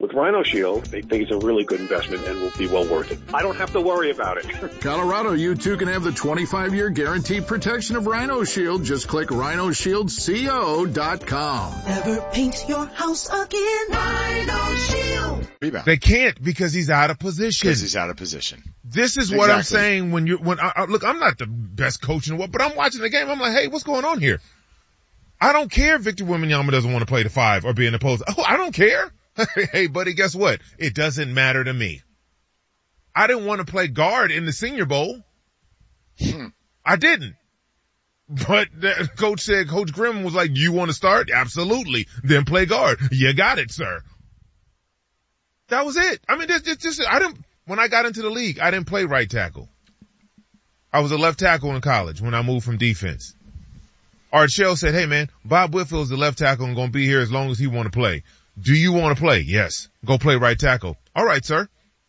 With Rhino Shield, they think it's a really good investment and will be well worth it. I don't have to worry about it. Colorado, you too can have the 25-year guaranteed protection of Rhino Shield. Just click rhinoshieldco.com. Never paint your house again. Rhino Shield. Rebound. They can't because he's out of position. Because he's out of position. This is what I'm saying look, I'm not the best coach in the world, but I'm watching the game. I'm like, hey, what's going on here? I don't care if Victor Wembanyama doesn't want to play the 5 or be in the post. Oh, I don't care. Hey, buddy, guess what? It doesn't matter to me. I didn't want to play guard in the Senior Bowl. I didn't. But Coach Grimm was like, you want to start? Absolutely. Then play guard. You got it, sir. That was it. I mean, when I got into the league, I didn't play right tackle. I was a left tackle in college when I moved from defense. Art Shell said, hey man, Bob Whitfield's the left tackle and going to be here as long as he want to play. Do you want to play? Yes. Go play right tackle. All right, sir.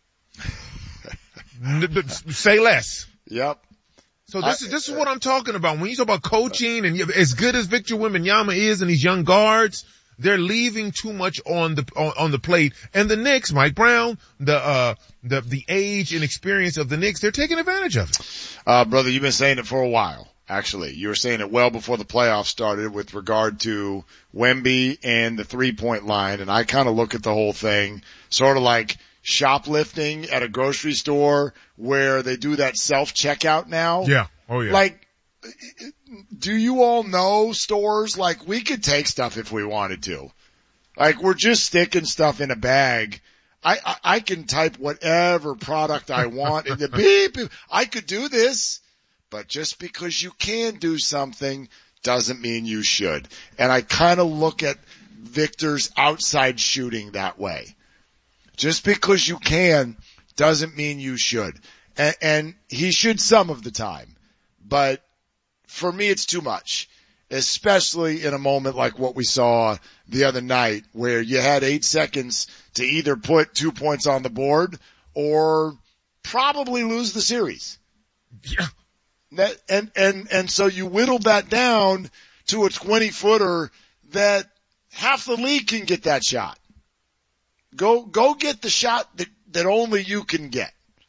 Say less. Yep. So this is what I'm talking about. When you talk about coaching and as good as Victor Wembanyama is and these young guards, they're leaving too much on the plate. And the Knicks, Mike Brown, the age and experience of the Knicks, they're taking advantage of it. Brother, you've been saying it for a while. Actually, you were saying it well before the playoffs started with regard to Wemby and the 3-point line. And I kind of look at the whole thing sort of like shoplifting at a grocery store where they do that self-checkout now. Yeah. Oh, yeah. Like, do you all know stores? Like, we could take stuff if we wanted to. Like, we're just sticking stuff in a bag. I can type whatever product I want in the beep. I could do this. But just because you can do something doesn't mean you should. And I kind of look at Victor's outside shooting that way. Just because you can doesn't mean you should. And he should some of the time. But for me, it's too much. Especially in a moment like what we saw the other night where you had 8 seconds to either put 2 points on the board or probably lose the series. Yeah. And so you whittled that down to a 20-footer that half the league can get that shot. Go get the shot that only you can get.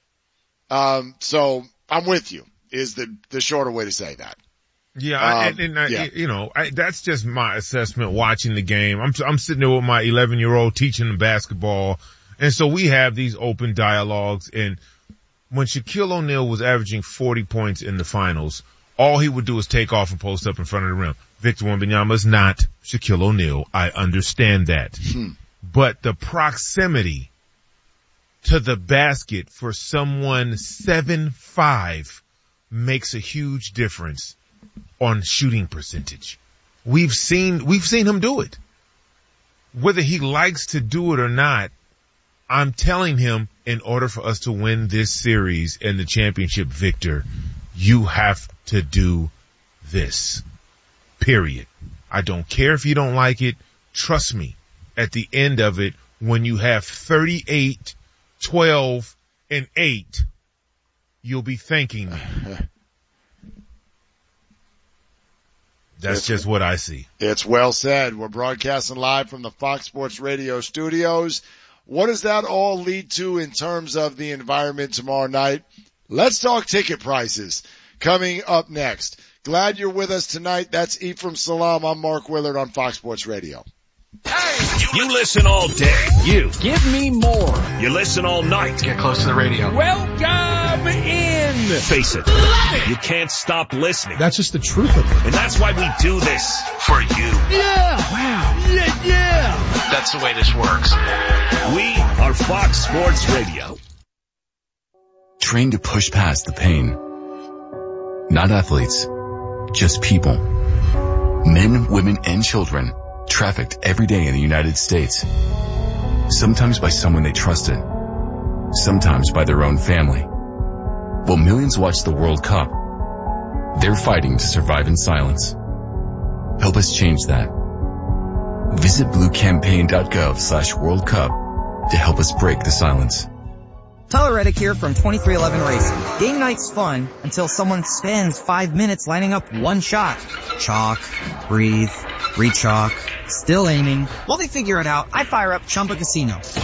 So I'm with you is the shorter way to say that. Yeah, that's just my assessment watching the game. I'm sitting there with my 11-year-old teaching him basketball. And so we have these open dialogues, and when Shaquille O'Neal was averaging 40 points in the finals, all he would do is take off and post up in front of the rim. Victor Wembanyama is not Shaquille O'Neal. I understand that. But the proximity to the basket for someone 7'5" makes a huge difference on shooting percentage. We've seen him do it. Whether he likes to do it or not, I'm telling him, in order for us to win this series and the championship, Victor, you have to do this. Period. I don't care if you don't like it. Trust me, at the end of it, when you have 38, 12, and 8, you'll be thanking me. That's just what I see. It's well said. We're broadcasting live from the Fox Sports Radio studios. What does that all lead to in terms of the environment tomorrow night? Let's talk ticket prices coming up next. Glad you're with us tonight. That's Ephraim Salam. I'm Mark Willard on Fox Sports Radio. Hey, you listen all day. You. Give me more. You listen all night. Get close to the radio. Welcome in. Face it. You can't stop listening. That's just the truth of it. And that's why we do this for you. Yeah. Wow. Yeah. That's the way this works. We are Fox Sports Radio. Trained to push past the pain. Not athletes, just people. Men, women, and children trafficked every day in the United States. Sometimes by someone they trusted. Sometimes by their own family. While millions watch the World Cup, they're fighting to survive in silence. Help us change that. Visit bluecampaign.gov/World Cup to help us break the silence. Tyler Reddick here from 2311 Racing. Game night's fun until someone spends 5 minutes lining up one shot. Chalk, breathe, re-chalk, still aiming. While they figure it out, I fire up Chumba Casino.